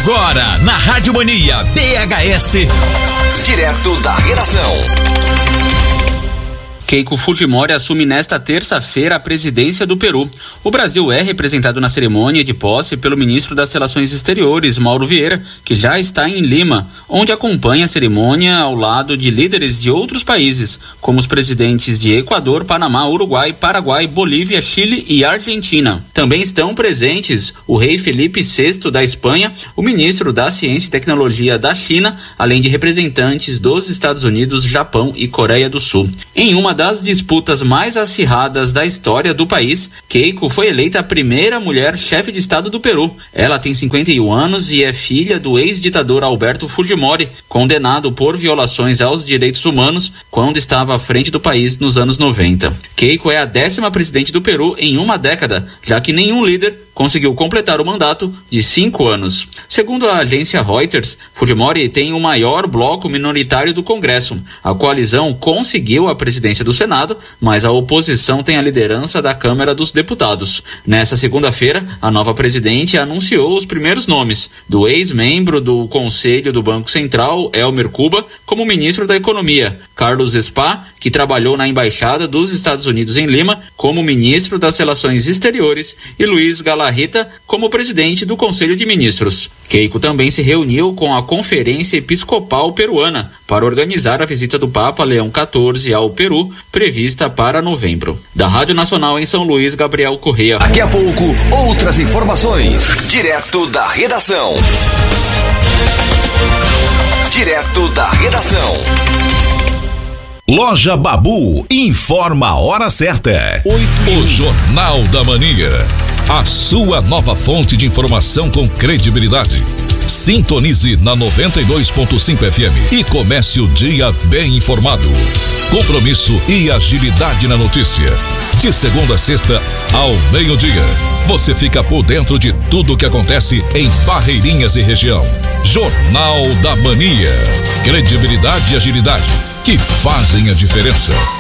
Agora, na Rádio Mania BHS. Direto da redação. Keiko Fujimori assume nesta terça-feira a presidência do Peru. O Brasil é representado na cerimônia de posse pelo ministro das Relações Exteriores, Mauro Vieira, que já está em Lima, onde acompanha a cerimônia ao lado de líderes de outros países, como os presidentes de Equador, Panamá, Uruguai, Paraguai, Bolívia, Chile e Argentina. Também estão presentes o rei Felipe VI da Espanha, o ministro da Ciência e Tecnologia da China, além de representantes dos Estados Unidos, Japão e Coreia do Sul. Em uma das disputas mais acirradas da história do país, Keiko foi eleita a primeira mulher chefe de Estado do Peru. Ela tem 51 anos e é filha do ex-ditador Alberto Fujimori, condenado por violações aos direitos humanos quando estava à frente do país nos anos 90. Keiko é a 10ª presidente do Peru em uma década, já que nenhum líder conseguiu completar o mandato de 5 anos. Segundo a agência Reuters, Fujimori tem o maior bloco minoritário do Congresso. A coalizão conseguiu a presidência do Senado, mas a oposição tem a liderança da Câmara dos Deputados. Nessa segunda-feira, a nova presidente anunciou os primeiros nomes do ex-membro do Conselho do Banco Central, Elmer Cuba, como ministro da Economia, Carlos Spa, que trabalhou na Embaixada dos Estados Unidos em Lima, como ministro das Relações Exteriores, e Luiz Galarreta como presidente do Conselho de Ministros. Keiko também se reuniu com a Conferência Episcopal Peruana para organizar a visita do Papa Leão XIV ao Peru, prevista para novembro. Da Rádio Nacional em São Luís, Gabriel Corrêa. Daqui a pouco, outras informações, direto da redação. Direto da redação. Loja Babu informa a hora certa. O Jornal da Mania. A sua nova fonte de informação com credibilidade. Sintonize na 92.5 FM e comece o dia bem informado. Compromisso e agilidade na notícia. De segunda a sexta, ao meio-dia. Você fica por dentro de tudo o que acontece em Barreirinhas e região. Jornal da Mania. Credibilidade e agilidade que fazem a diferença.